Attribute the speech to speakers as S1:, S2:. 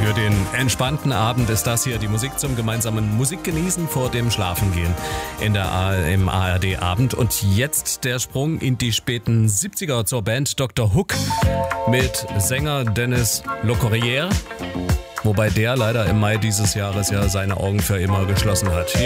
S1: Für den entspannten Abend ist das hier die Musik zum gemeinsamen Musikgenießen vor dem Schlafengehen im ARD-Abend. Und jetzt der Sprung in die späten 70er zur Band Dr. Hook mit Sänger Dennis Locorriere, wobei der leider im Mai dieses Jahres ja seine Augen für immer geschlossen hat.